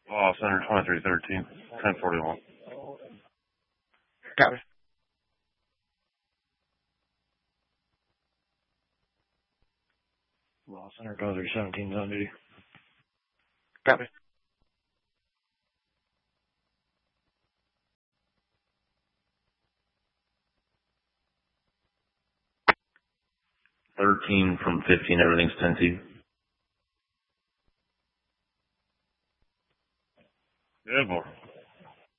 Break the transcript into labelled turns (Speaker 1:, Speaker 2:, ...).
Speaker 1: Center 2313, 1041.
Speaker 2: Copy.
Speaker 3: Center 2317, on duty.
Speaker 2: Copy.
Speaker 1: From 15, everything's 10-2.